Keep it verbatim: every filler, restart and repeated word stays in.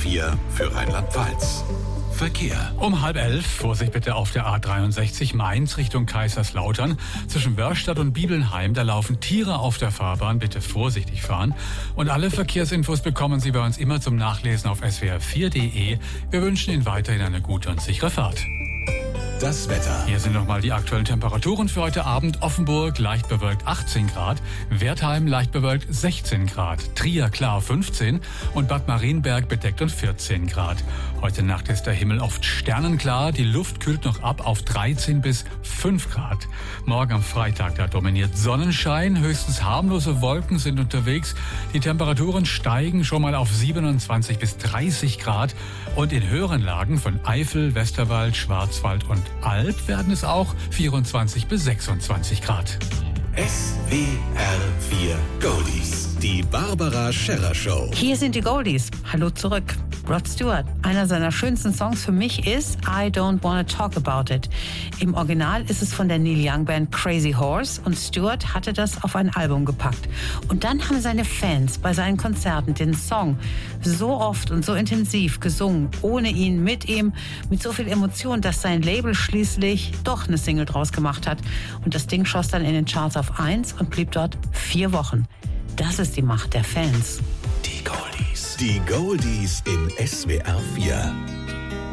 vier für Rheinland-Pfalz. Verkehr. Um halb elf, Vorsicht bitte auf der A dreiundsechzig Mainz Richtung Kaiserslautern. Zwischen Wörstadt und Bibelnheim, da laufen Tiere auf der Fahrbahn. Bitte vorsichtig fahren. Und alle Verkehrsinfos bekommen Sie bei uns immer zum Nachlesen auf s w r vier punkt d e. Wir wünschen Ihnen weiterhin eine gute und sichere Fahrt. Das Wetter. Hier sind nochmal die aktuellen Temperaturen für heute Abend. Offenburg leicht bewölkt achtzehn Grad, Wertheim leicht bewölkt sechzehn Grad, Trier klar fünfzehn und Bad Marienberg bedeckt und vierzehn Grad. Heute Nacht ist der Himmel oft sternenklar, die Luft kühlt noch ab auf dreizehn bis fünf Grad. Morgen am Freitag, da dominiert Sonnenschein, höchstens harmlose Wolken sind unterwegs. Die Temperaturen steigen schon mal auf siebenundzwanzig bis dreißig Grad und in höheren Lagen von Eifel, Westerwald, Schwarzwald und Alb werden es auch vierundzwanzig bis sechsundzwanzig Grad. S W R vier Goldies. Die Barbara Scherrer Show. Hier sind die Goldies. Hallo zurück. Rod Stewart. Einer seiner schönsten Songs für mich ist I Don't Wanna Talk About It. Im Original ist es von der Neil Young Band Crazy Horse und Stewart hatte das auf ein Album gepackt. Und dann haben seine Fans bei seinen Konzerten den Song so oft und so intensiv gesungen, ohne ihn, mit ihm, mit so viel Emotion, dass sein Label schließlich doch eine Single draus gemacht hat. Und das Ding schoss dann in den Charts auf eins und blieb dort vier Wochen. Das ist die Macht der Fans. Die Goldies. Die Goldies in S W R vier.